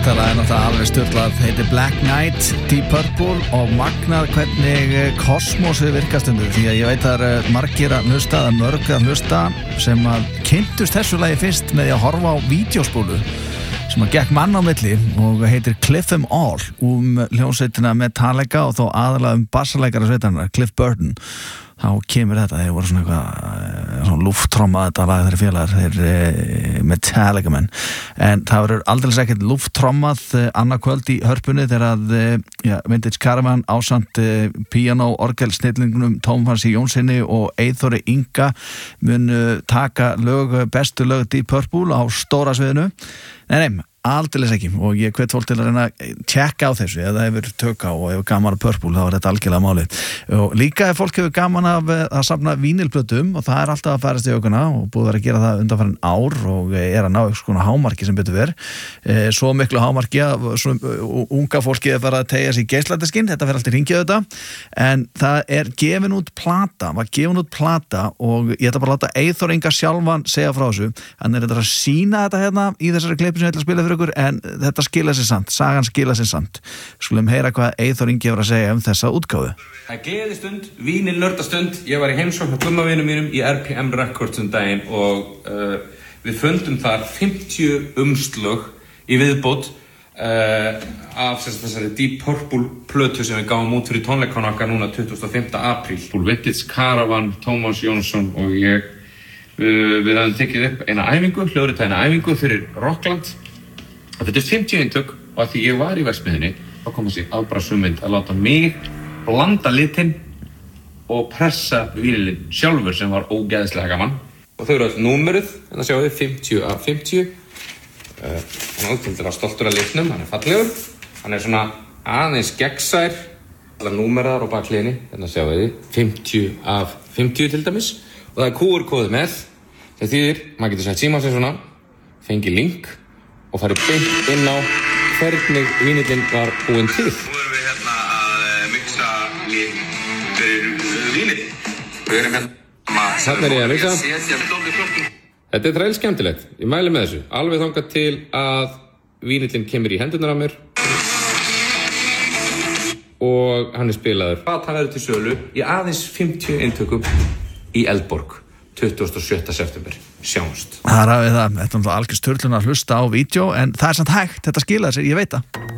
Þetta lag náttúrulega alveg stjórnlað, heitir Black Knight, Deep Purple og magnað hvernig kosmosið virkast undir, því að ég veit að það eru margir að hlusta, mörg að hlusta sem að kynntust þessu lagi fyrst með því að horfa á vídeóspólu sem að gekk mann á milli og heitir Cliff 'em All hljómsveitina Metallica og þó aðalega bassaleikara sveitarinnar, Cliff Burton. Þá kemur þetta, þeir voru svona eitthvað svona lúfttromma þetta lag þeirri félagar, þeir Metallica menn, en það verður aldrei ekkert lúfttrommað annað kvöld í hörpunni þegar að Vintage Caravan ásamt piano orgel snillingunum Tómasi Jónssoni og Eyþóri Inga mun taka bestu lög Deep Purple á stóra sviðinu. Nei, aldeilis ekki, og ég hvet fólk til að reyna að tjekka á þessu, ef það hefur tök á og hefur gaman af Purple, þá er þetta algjörlega málið. Og líka ef fólk hefur gaman af að safna vínilplötum, og það er alltaf að færast í aukana og búið að gera það undanfarin ár og er að ná eitthvað svona hámarki sem betur ver, svo miklu hámarki að unga fólki er farið að tegja sig í geisladiskinn, þetta fer allt í hringið þetta, en það er gefin út plata, og ég ætla bara að láta Eyþór Inga sjálfan segja frá þessu, hann er að sýna þetta hérna í þessari klipu sem ég ætla að spila fyrir ykkur, en þetta skila sér samt, sagan skila sér samt. Skulum heyra hvað Eyþór Ingi hefur að segja þessa útgáfu. Það er gleðistund, vínil nördastund. Ég var í heimsókn hjá gummavinum mínum í RPM Records daginn og við fundum þar 50 umslög í viðbót af þessari Deep Purple plötu sem við gáum út fyrir tónleikana okkar núna 25. apríl. Vintage Caravan, Tómas Jónsson og ég, við hafum tekið upp eina æfingu, hljóðritaðina æfingu fyrir Rockland. Þetta er 50 eintök og að því ég var í verksmiðjunni þá kom þessi afbragðshugmynd að láta mig blanda litinn og pressa vínilinn sjálfur sem var ógeðslega gaman. Og þau eru öll númeruð, en það sjáum við 50 af 50. Hann er ótrúlega stoltur af litnum, hann er fallegur. Hann er svona aðeins gegnsær, allar númeraðar og bakliðinni. Þannig að sjáum við 50 af 50 til dæmis. Og það er QR-kóði með. Það þýðir, maður getur sett síma sig svona, fengi link og farið beint inn á hvernig vínillinn var búinn til. Nú erum við hérna að mixa fyrir vínill. Við erum hérna Þannig er ég að mixa. Þetta er þræl skemmtilegt. Ég mæli með þessu. Alveg þangað til að vínillinn kemur í hendurnar af mér. Og hann er spilaður. Hann verður til sölu í aðeins 50 eintökum í Eldborg 27. september. Sjáumst. Það er það. Þetta er algjör sturlun að hlusta á vídeo, en það er samt hægt. Þetta skilaði sér, ég veit það.